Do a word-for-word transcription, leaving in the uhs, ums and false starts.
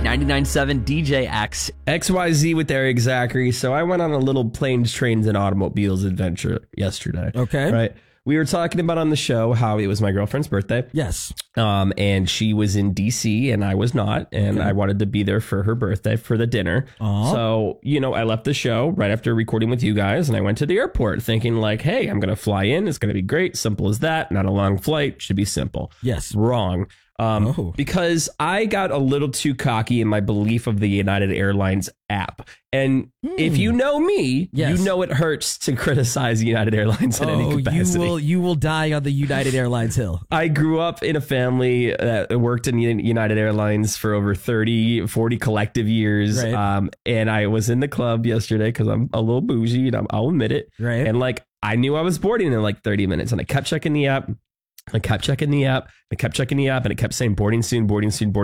ninety-nine point seven D J X. X Y Z with Eric Zachary. So I went on a little planes, trains, and automobiles adventure yesterday. Okay. Right. We were talking about on the show how it was my girlfriend's birthday. Yes. Um, and she was in D C and I was not. And Okay. I wanted to be there for her birthday for the dinner. Aw. So, you know, I left the show right after recording with you guys and I went to the airport thinking like, hey, I'm going to fly in. It's going to be great. Simple as that. Not a long flight. Should be simple. Yes. Wrong. Um, Oh. Because I got a little too cocky in my belief of the United Airlines app. And if you know me, Yes. you know it hurts to criticize United Airlines in any Oh, you capacity. will you will die on the United Airlines hill. I grew up in a family that worked in United Airlines for over thirty, forty collective years. Right. Um, and I was in the club yesterday because I'm a little bougie and I'm, I'll admit it. Right. And like, I knew I was boarding in like thirty minutes and I kept checking the app. I kept checking the app. I kept checking the app and it kept saying boarding soon, boarding soon, boarding